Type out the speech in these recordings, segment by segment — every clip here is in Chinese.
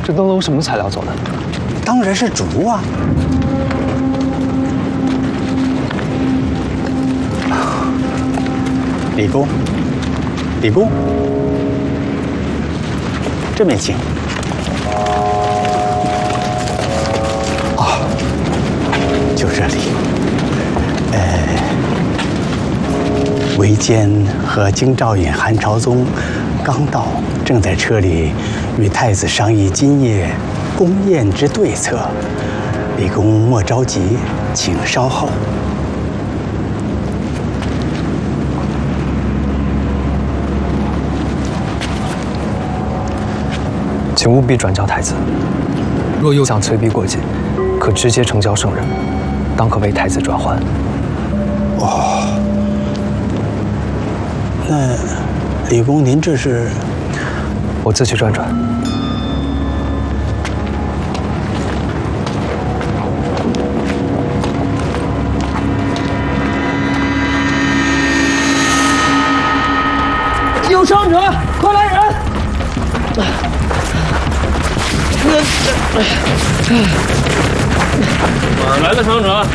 这灯笼什么材料做的？ 当然是竹啊。李公，李公，这边请。哦，就这里。韦坚和京兆尹韩朝宗刚到，正在车里与太子商议今夜宫宴之对策。李公莫着急，请稍后。 请务必转交太子。若又想催逼过境，可直接呈交圣人，当可为太子转还。 哦，那李公，您这是？ 我自去转转。 有伤者，快来人！ 哪儿来的伤者？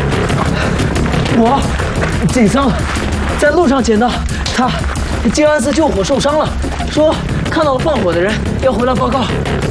我景桑在路上捡到他，静安寺救火受伤了，说看到了放火的人，要回来报告。